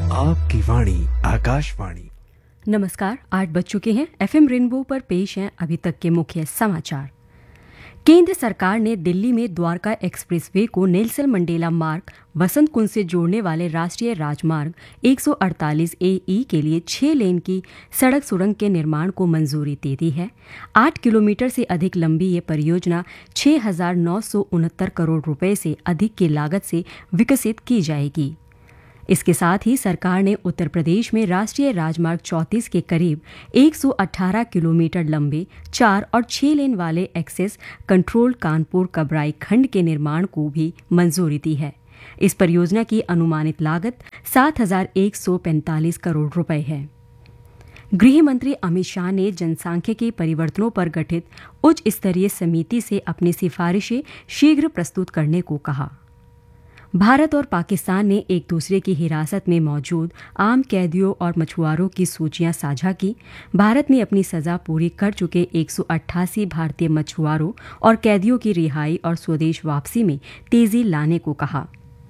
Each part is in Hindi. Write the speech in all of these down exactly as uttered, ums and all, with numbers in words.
आपकी वाणी आकाशवाणी। नमस्कार, आठ बज चुके हैं। एफएम रेनबो पर पेश हैं अभी तक के मुख्य समाचार। केंद्र सरकार ने दिल्ली में द्वारका एक्सप्रेसवे को नेल्सन मंडेला मार्ग वसंत कुंज से जोड़ने वाले राष्ट्रीय राजमार्ग एक सौ अड़तालीस ए ई के लिए छह लेन की सड़क सुरंग के निर्माण को मंजूरी दे दी है। आठ किलोमीटर से अधिक लंबी ये परियोजना छह हजार नौ सौ उनहत्तर करोड़ रुपए से अधिक की लागत से विकसित की जाएगी। इसके साथ ही सरकार ने उत्तर प्रदेश में राष्ट्रीय राजमार्ग चौंतीस के करीब एक सौ अठारह किलोमीटर लंबे चार और छह लेन वाले एक्सेस कंट्रोल कानपुर कबराई खंड के निर्माण को भी मंजूरी दी है। इस परियोजना की अनुमानित लागत सात हजार एक सौ पैंतालीस करोड़ रुपए है। गृह मंत्री अमित शाह ने जनसांख्यिकी परिवर्तनों पर गठित उच्च स्तरीय समिति से अपनी सिफारिशें शीघ्र प्रस्तुत करने को कहा। भारत और पाकिस्तान ने एक दूसरे की हिरासत में मौजूद आम कैदियों और मछुआरों की सूचियां साझा की। भारत ने अपनी सजा पूरी कर चुके एक सौ अट्ठासी भारतीय मछुआरों और कैदियों की रिहाई और स्वदेश वापसी में तेजी लाने को कहा।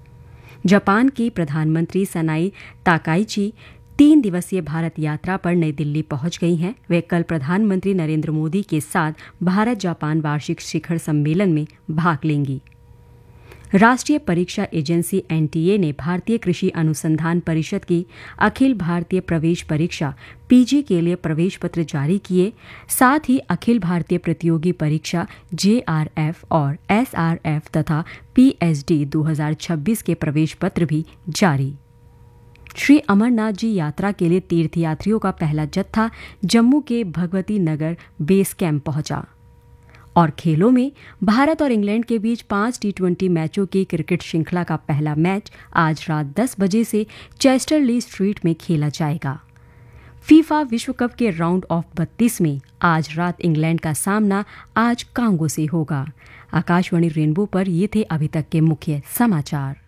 जापान की प्रधानमंत्री सनाई ताकाइची तीन दिवसीय भारत यात्रा पर नई दिल्ली पहुंच गई हैं। वे कल प्रधानमंत्री नरेंद्र मोदी के साथ भारत जापान वार्षिक शिखर सम्मेलन में भाग लेंगी। राष्ट्रीय परीक्षा एजेंसी एन टी ए ने भारतीय कृषि अनुसंधान परिषद की अखिल भारतीय प्रवेश परीक्षा पी जी के लिए प्रवेश पत्र जारी किए। साथ ही अखिल भारतीय प्रतियोगी परीक्षा जे आर एफ और एस आर एफ तथा पी एच डी दो हजार छब्बीस के प्रवेश पत्र भी जारी। श्री अमरनाथ जी यात्रा के लिए तीर्थयात्रियों का पहला जत्था जम्मू के भगवती नगर बेस कैंप पहुंचा। और खेलों में भारत और इंग्लैंड के बीच पांच टी ट्वेंटी मैचों की क्रिकेट श्रृंखला का पहला मैच आज रात दस बजे से चेस्टरली स्ट्रीट में खेला जाएगा। फीफा विश्व कप के राउंड ऑफ बत्तीस में आज रात इंग्लैंड का सामना आज कांगो से होगा। आकाशवाणी रेनबो पर ये थे अभी तक के मुख्य समाचार।